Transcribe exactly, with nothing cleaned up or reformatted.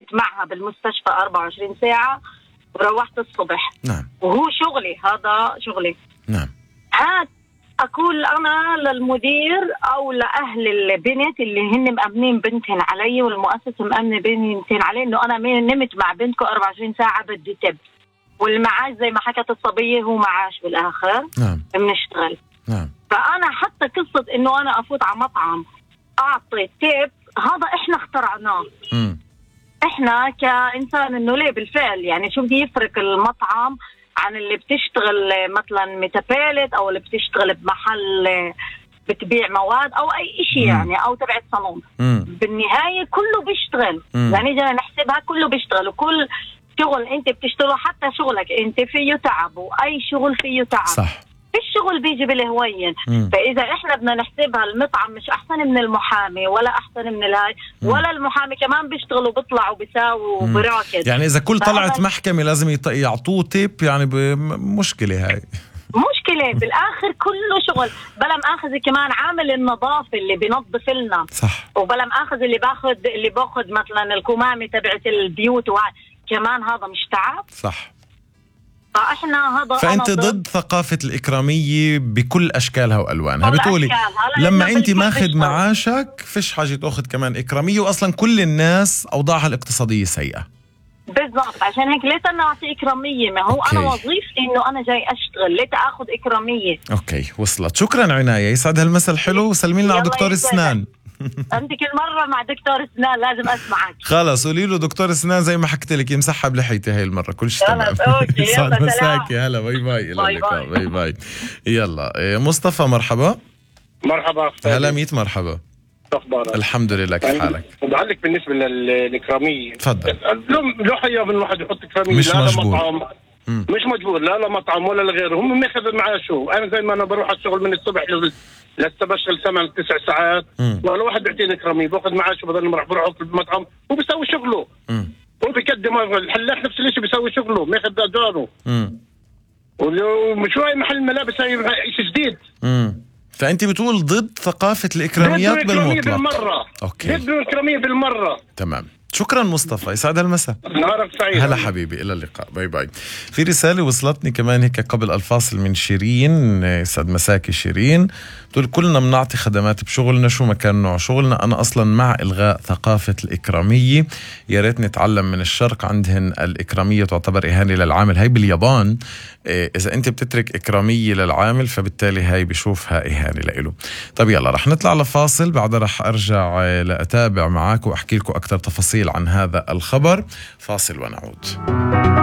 معها بالمستشفى أربعة وعشرين ساعة وروحت الصبح. نعم. وهو شغلي، هذا شغلي. نعم. هات أقول أنا للمدير أو لأهل البنت اللي هن مأمنين بنتهن علي والمؤسسة مأمنة بنتهن علي إنه أنا نمت مع بنتكم أربعة وعشرين ساعة بدي تب، والمعاش زي ما حكت الصبية هو معاش بالآخر. نعم. بنشتغل. نعم. فأنا حتى قصة إنه أنا أفوت على مطعم أعطي تيب، هذا إحنا اخترعناه. م. إحنا كإنسان إنه ليه بالفعل يعني شو بدي يفرق المطعم عن اللي بتشتغل مثلا ميتابيلت أو اللي بتشتغل بمحل بتبيع مواد أو أي إشي يعني أو تبعت صالون. بالنهاية كله بيشتغل. يعني جينا نحسبها كله بيشتغل، وكل شغل أنت بتشتغله حتى شغلك أنت فيه تعب، وأي شغل فيه تعب. صح. الشغل بيجي بالهوين. فإذا إحنا بدنا نحسبها المطعم مش أحسن من المحامي ولا أحسن من الهاي ولا المحامي كمان بيشتغلوا بيطلعوا بيساووا براكد. يعني إذا كل طلعت محكمة لازم يعطوه تيب، يعني بمشكلة هاي. مشكلة بالآخر كله شغل. بلا مأخذ كمان عامل النظافة اللي بينظف لنا. صح. وبلا مأخذ اللي باخد اللي باخد مثلا الكمامة تبعت البيوت وهاي كمان، هذا مش تعب. صح. فاحنا هذا فانت ضد ثقافة الإكرامية بكل اشكالها والوانها. بتقولي لما انت ماخذ معاشك فيش حاجة تاخذ كمان إكرامية، واصلا كل الناس اوضاعها الاقتصادية سيئة. بالضبط، عشان هيك ليه انا اعطي إكرامية؟ ما هو أوكي. انا وظيفتي انه انا جاي اشتغل، ليه اخذ إكرامية؟ اوكي وصلت. شكرا عناية، يسعد هالمسا الحلو، وسلمي لنا على دكتور السنان. انت كل مره مع دكتور اسنان لازم اسمعك. خلاص قولي له دكتور اسنان زي ما حكيت لك يمسحها بلحيتي هاي المره. كل شيء تمام. اوكي يلا مساكي. هلا باي باي. الى اللقاء. باي باي. يلا مصطفى مرحبا. مرحبا. هلا ميت مرحبا. اخبارك؟ الحمد لله، كيف حالك؟ بعلق بالنسبه للاكراميه. تفضل. لو حيا من واحد يحط إكرامية مش مجبور. مش مجبور لا لا مطعم ولا لغيره، هم ماخذ معاشه. انا زي ما انا بروح على الشغل من الصبح لسه بشتغل ثمان تسع ساعات، ولا واحد بيعطيني إكرامية باخذ معاشه بدل ما بروح في المطعم وبيسوي شغله. هو بيقدم الحلاق نفس الشيء بيسوي شغله ماخذ اجاره. وشوي محل ملابس هاي شيء جديد. امم فانت بتقول ضد ثقافة الإكراميات بالمطلق. بالمرة. اوكي. ضد الإكرامية بالمرة. تمام. شكرا مصطفى، يسعد المساء. نهارك سعيد. هلا حبيبي، الى اللقاء. باي باي. في رساله وصلتني كمان هيك قبل الفاصل من شيرين. يسعد مساكي شيرين، بتقول كلنا بنعطي خدمات بشغلنا شو ما كان نوع شغلنا. انا اصلا مع الغاء ثقافه الاكراميه، يا ريت نتعلم من الشرق، عندهن الاكراميه تعتبر اهانه للعامل. هاي باليابان اذا انت بتترك اكراميه للعامل فبالتالي هاي بشوفها اهانه لإله. طيب يلا رح نطلع لفاصل، بعدها رح ارجع لاتابع معاك واحكي لكم اكثر تفاصيل عن هذا الخبر. فاصل ونعود.